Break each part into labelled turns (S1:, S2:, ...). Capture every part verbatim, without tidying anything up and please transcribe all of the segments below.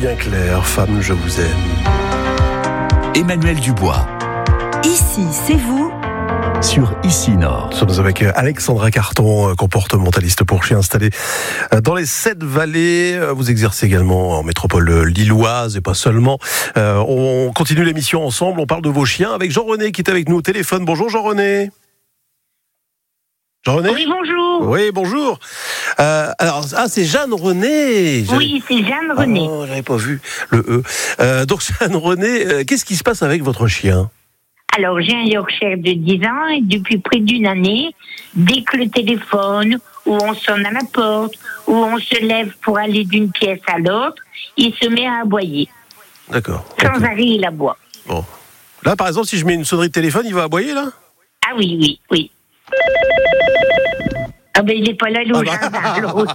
S1: Julien Clerc, Femme, je vous aime.
S2: Emmanuel Dubois.
S3: Ici, c'est vous.
S2: Sur Ici Nord.
S1: Nous sommes avec Alexandra Carton, comportementaliste pour chiens installée dans les sept vallées. Vous exercez également en métropole lilloise et pas seulement. Euh, on continue l'émission ensemble. On parle de vos chiens avec Jean-René qui est avec nous au téléphone. Bonjour Jean-René. Jean-René ?
S4: Oui, bonjour.
S1: Oui, bonjour. Euh, alors, ah, c'est Jeanne René. J'avais...
S4: Oui, c'est Jeanne René.
S1: Oh, j'avais pas vu le E. Euh, donc, Jeanne René, euh, qu'est-ce qui se passe avec votre chien ?
S4: Alors, j'ai un Yorkshire de dix ans et depuis près d'une année, dès que le téléphone, ou on sonne à la porte, ou on se lève pour aller d'une pièce à l'autre, il se met à aboyer.
S1: D'accord.
S4: Sans
S1: okay.
S4: arrêt, il aboie.
S1: Bon. Là, par exemple, si je mets une sonnerie de téléphone, il va aboyer, là ?
S4: Ah oui, oui, oui. Ah ben, il n'est pas là, il est au
S1: ah bah...
S4: jardin, l'autre.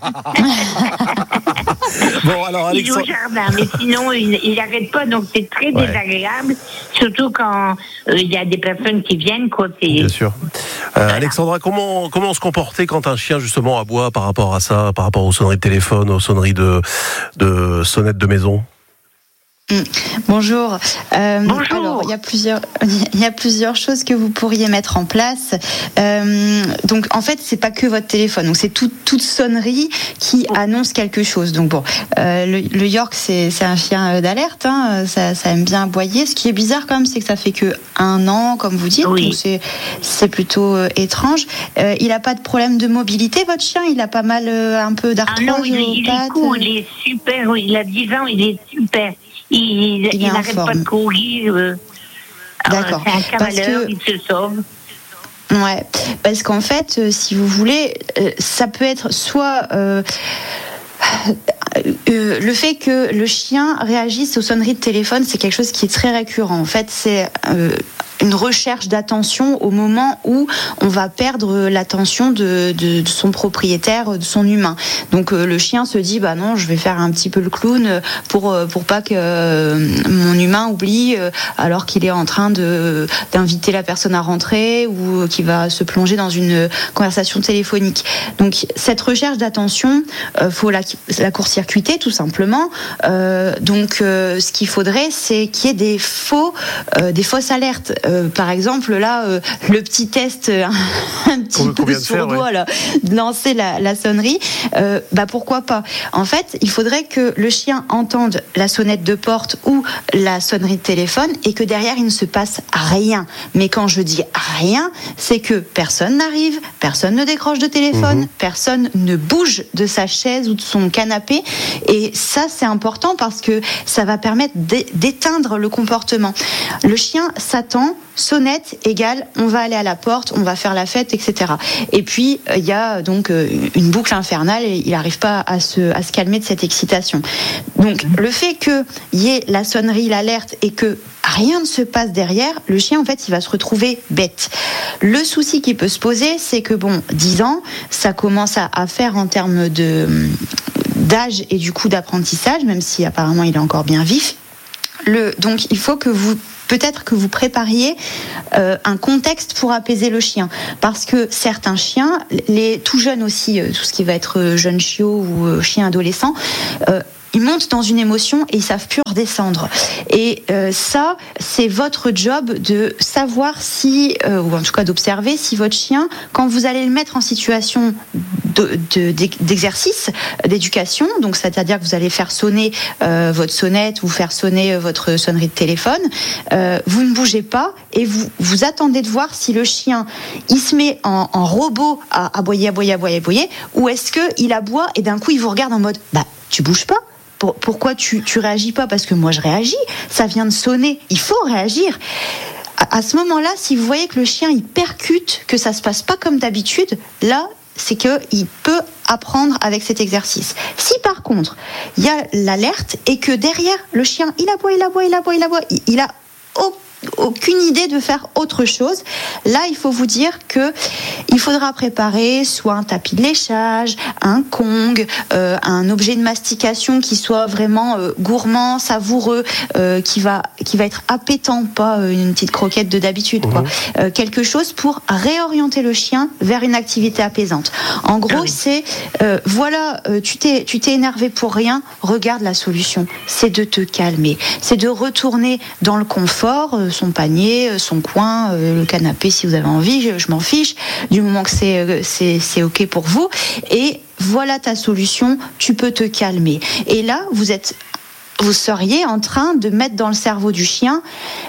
S1: Bon, alors, Alexandre...
S4: Il est au jardin, mais sinon, il n'arrête pas, donc c'est très ouais. désagréable, surtout quand il euh, y a des personnes qui viennent, quoi. C'est...
S1: Bien sûr. Euh, voilà. Alexandra, comment, comment se comporter quand un chien, justement, aboie par rapport à ça, par rapport aux sonneries de téléphone, aux sonneries de, de sonnettes de maison ?
S5: Mmh. Bonjour.
S4: Euh, Bonjour.
S5: Alors, il y a plusieurs, il y a plusieurs choses que vous pourriez mettre en place. Euh, donc, en fait, c'est pas que votre téléphone. Donc, c'est tout, toute sonnerie qui annonce quelque chose. Donc, bon, euh, le, le York, c'est, c'est un chien d'alerte. Hein, ça, ça aime bien aboyer. Ce qui est bizarre, quand même, c'est que ça fait que un an, comme vous dites.
S4: Oui.
S5: Donc, c'est, c'est plutôt euh, étrange. Euh, il a pas de problème de mobilité, votre chien. Il a pas mal, euh, un peu d'arthrose.
S4: Ah non, il, il est cool. Il est super. Il a dix ans. Il est super. Il, il, il n'arrête pas de courir. Euh,
S5: D'accord.
S4: C'est un cavaleur,
S5: que...
S4: il se sauve.
S5: Ouais, parce qu'en fait, euh, si vous voulez, euh, ça peut être soit euh, euh, le fait que le chien réagisse aux sonneries de téléphone, c'est quelque chose qui est très récurrent. En fait, c'est euh, une recherche d'attention au moment où on va perdre l'attention de, de, de son propriétaire, de son humain. Donc euh, le chien se dit bah non, je vais faire un petit peu le clown pour pour pas que euh, mon humain oublie euh, alors qu'il est en train de d'inviter la personne à rentrer ou qu'il va se plonger dans une conversation téléphonique. Donc cette recherche d'attention, euh, faut la, la court-circuiter tout simplement. Euh, donc euh, ce qu'il faudrait, c'est qu'il y ait des faux euh, des fausses alertes. Euh, par exemple, là, euh, le petit test, euh, un petit
S1: qu'on,
S5: peu
S1: qu'on
S5: sournois,
S1: ouais.
S5: là, de lancer la, la sonnerie, euh, bah pourquoi pas ? En fait, il faudrait que le chien entende la sonnette de porte ou la sonnerie de téléphone et que derrière, il ne se passe rien. Mais quand je dis rien, c'est que personne n'arrive, personne ne décroche de téléphone, mmh. personne ne bouge de sa chaise ou de son canapé. Et ça, c'est important parce que ça va permettre d'éteindre le comportement. Le chien s'attend, sonnette égale, on va aller à la porte, on va faire la fête, et cetera. Et puis, il y a donc une boucle infernale et il n'arrive pas à se, à se calmer de cette excitation. Donc, le fait qu'il y ait la sonnerie, l'alerte et que rien ne se passe derrière, le chien, en fait, il va se retrouver bête. Le souci qui peut se poser, c'est que, bon, dix ans, ça commence à, à faire en termes de, d'âge et du coup d'apprentissage, même si apparemment il est encore bien vif. Le, donc, il faut que vous peut-être que vous prépariez euh, un contexte pour apaiser le chien. Parce que certains chiens, les tout jeunes aussi, euh, tout ce qui va être euh, jeune chiot ou euh, chien adolescent, euh, ils montent dans une émotion et ils savent plus redescendre. Et euh, ça, c'est votre job de savoir si, euh, ou en tout cas d'observer si votre chien, quand vous allez le mettre en situation de, de, d'exercice, d'éducation, donc c'est-à-dire que vous allez faire sonner euh, votre sonnette ou faire sonner votre sonnerie de téléphone, euh, vous ne bougez pas et vous, vous attendez de voir si le chien, il se met en, en robot à aboyer, aboyer, aboyer, aboyer, ou est-ce qu'il aboie et d'un coup il vous regarde en mode, bah tu bouges pas. Pourquoi tu, tu réagis pas ? Parce que moi je réagis, ça vient de sonner, il faut réagir. À, à ce moment-là, si vous voyez que le chien il percute, que ça se passe pas comme d'habitude, là c'est qu'il peut apprendre avec cet exercice. Si par contre il y a l'alerte et que derrière le chien il aboie, il aboie, il aboie, il aboie, il, il a oh, aucune idée de faire autre chose, là, il faut vous dire que il faudra préparer soit un tapis de léchage, un Kong, euh, un objet de mastication qui soit vraiment euh, gourmand, savoureux, euh, qui va qui va être appétant, pas euh, une petite croquette de d'habitude, quoi. Mmh. Euh, quelque chose pour réorienter le chien vers une activité apaisante. En gros, oui. c'est euh, voilà, euh, tu t'es tu t'es énervé pour rien, regarde la solution, c'est de te calmer, c'est de retourner dans le confort, euh, son panier, euh, son coin, euh, le canapé si vous avez envie, je, je m'en fiche, du moment que c'est euh, c'est c'est ok pour vous, et voilà ta solution, tu peux te calmer. Et là, vous êtes vous seriez en train de mettre dans le cerveau du chien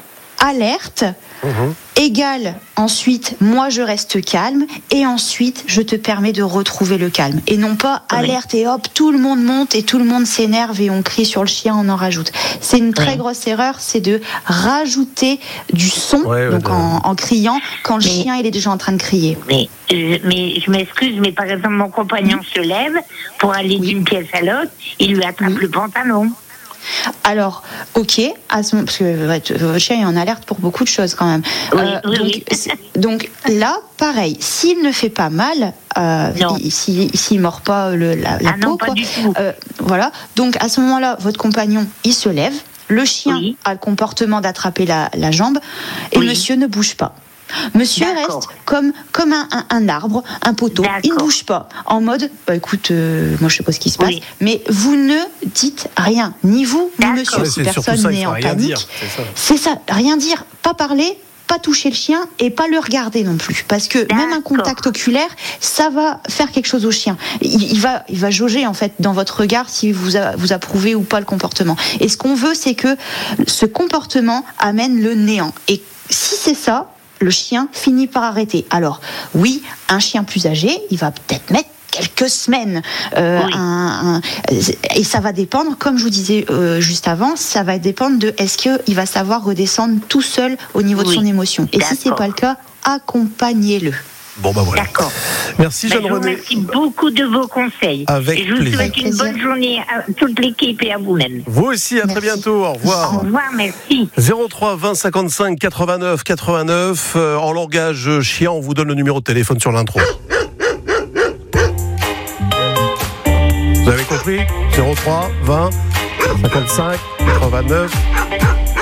S5: alerte, mmh. égale ensuite moi je reste calme, et ensuite je te permets de retrouver le calme, et non pas oui. alerte et hop tout le monde monte et tout le monde s'énerve et on crie sur le chien, on en rajoute. C'est une très oui. grosse erreur, c'est de rajouter du son ouais, donc ouais, en, en criant quand le mais, chien il est déjà en train de crier.
S4: Mais, euh, mais je m'excuse, mais par exemple mon compagnon mmh. se lève pour aller oui. d'une pièce à l'autre, il lui attrape oui. le pantalon.
S5: Alors, ok, à ce moment, parce que votre chien est en alerte pour beaucoup de choses quand même.
S4: Oui,
S5: euh,
S4: oui,
S5: donc,
S4: oui.
S5: donc là, pareil, s'il ne fait pas mal, euh, s'il ne mord pas le, la, la
S4: ah
S5: peau,
S4: non,
S5: quoi,
S4: pas du tout.
S5: Euh, voilà. Donc à ce moment-là, votre compagnon, il se lève, le chien oui. a le comportement d'attraper la, la jambe, et oui. monsieur ne bouge pas. Monsieur D'accord. reste comme, comme un, un, un arbre, un poteau. D'accord. Il ne bouge pas. En mode, bah, écoute, euh, moi je sais pas ce qui se passe, oui. mais vous ne dites rien. Ni vous, ni
S4: D'accord.
S5: monsieur.
S1: Ouais,
S5: si personne n'est en panique.
S1: Dire, c'est, ça.
S5: c'est ça, rien dire, pas parler, pas toucher le chien et pas le regarder non plus. Parce que D'accord. même un contact oculaire, ça va faire quelque chose au chien. Il, il, va, il va jauger en fait dans votre regard si vous, a, vous approuvez ou pas le comportement. Et ce qu'on veut, c'est que ce comportement amène le néant. Et si c'est ça, le chien finit par arrêter. Alors, oui, un chien plus âgé, il va peut-être mettre quelques semaines. Euh, oui. un, un, et ça va dépendre, comme je vous disais euh, juste avant, ça va dépendre de est-ce qu'il va savoir redescendre tout seul au niveau oui. de son émotion. Et D'accord. si ce n'est pas le cas, accompagnez-le.
S1: Bon, bah voilà.
S4: D'accord.
S1: Merci, Jeanne
S4: ben,
S1: René.
S4: Merci beaucoup de vos conseils.
S1: Avec
S4: et je vous
S1: plaisir.
S4: souhaite une bonne journée à toute l'équipe et à vous-même.
S1: Vous aussi, à merci. Très bientôt. Au revoir.
S4: Au revoir, merci.
S1: zéro trois vingt cinquante-cinq quatre-vingt-neuf quatre-vingt-neuf. Euh, en langage chien, on vous donne le numéro de téléphone sur l'intro. Vous avez compris ? zéro trois vingt cinquante-cinq quatre-vingt-neuf